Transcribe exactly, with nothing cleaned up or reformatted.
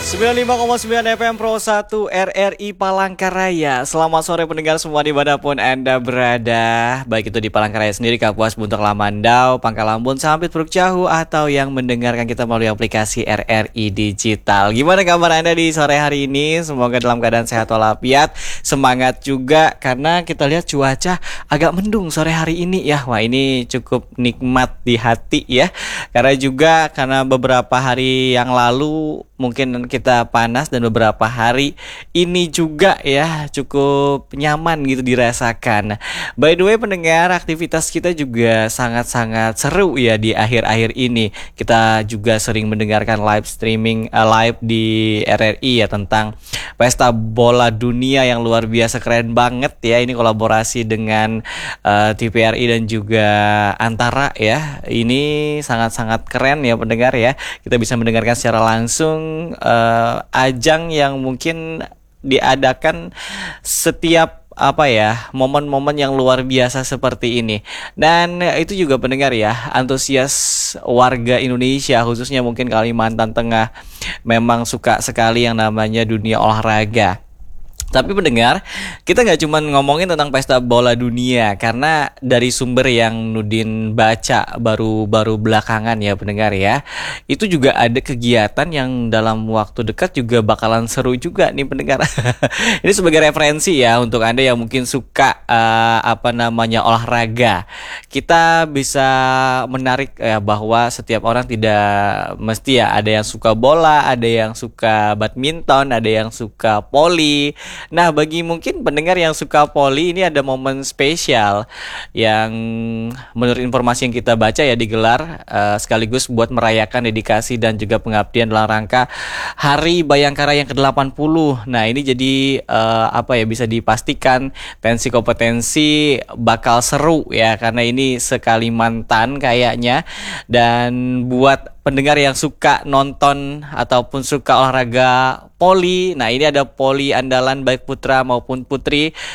sembilan puluh lima koma sembilan F M Pro satu R R I Palangkaraya. Selamat sore pendengar semua dimanapun Anda berada, baik itu di Palangkaraya sendiri, Kapuas, Buntok Lamandau, Pangkalambun, Sampit, Puruk Cahu, atau yang mendengarkan kita melalui aplikasi R R I Digital. Gimana kabar Anda di sore hari ini? Semoga dalam keadaan sehat walafiat. Semangat juga karena kita lihat cuaca agak mendung sore hari ini ya. Wah, ini cukup nikmat di hati ya. Karena juga karena beberapa hari yang lalu mungkin kita panas dan beberapa hari ini juga ya cukup nyaman gitu dirasakan. By the way pendengar, aktivitas kita juga sangat-sangat seru ya di akhir-akhir ini. Kita juga sering mendengarkan live streaming uh, live di R R I ya tentang pesta bola dunia yang luar biasa keren banget ya. Ini kolaborasi dengan uh, T V R I dan juga Antara ya. Ini sangat-sangat keren ya pendengar ya. Kita bisa mendengarkan secara langsung Uh, ajang yang mungkin diadakan setiap apa ya momen-momen yang luar biasa seperti ini. Dan itu juga pendengar ya, antusias warga Indonesia khususnya mungkin Kalimantan Tengah memang suka sekali yang namanya dunia olahraga. Tapi pendengar, kita nggak cuma ngomongin tentang pesta bola dunia, karena dari sumber yang Nudin baca baru-baru belakangan ya pendengar ya, itu juga ada kegiatan yang dalam waktu dekat juga bakalan seru juga nih pendengar. Ini sebagai referensi ya untuk Anda yang mungkin suka uh, apa namanya olahraga. Kita bisa menarik ya bahwa setiap orang tidak mesti ya, ada yang suka bola, ada yang suka badminton, ada yang suka voli. Nah, bagi mungkin pendengar yang suka voli, ini ada momen spesial yang menurut informasi yang kita baca ya digelar uh, sekaligus buat merayakan dedikasi dan juga pengabdian dalam rangka Hari Bayangkara yang ke delapan puluh. Nah, ini jadi uh, apa ya, bisa dipastikan tensi kompetensi bakal seru ya, karena ini se-Kalimantan kayaknya. Dan buat pendengar yang suka nonton ataupun suka olahraga voli, nah ini ada voli andalan baik putra maupun putri